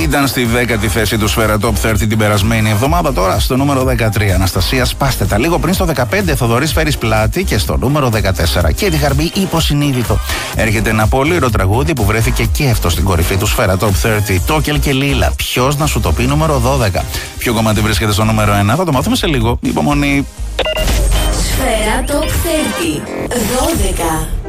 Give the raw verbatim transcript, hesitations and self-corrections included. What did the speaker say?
Ήταν στη δέκατη θέση του Σφαίρα Top τριάντα την περασμένη εβδομάδα. Τώρα στο νούμερο δεκατρία. Αναστασία, σπάστε τα. Λίγο πριν στο δεκαπέντε, Θοδωρής Φέρης Πλάτη. Και στο νούμερο δεκατέσσερα, Κέτι Χαρμπή, Υποσυνείδητο. Έρχεται ένα πολύ ωραίο τραγούδι που βρέθηκε και αυτό στην κορυφή του Σφαίρα Top τριάντα. Τόκελ και Λίλα. Ποιος να σου το πει, νούμερο δώδεκα. Ποιο κομμάτι βρίσκεται στο νούμερο ένα, θα το μάθουμε σε λίγο. Υπομονή. Σφαίρα Top τριάντα. δώδεκα.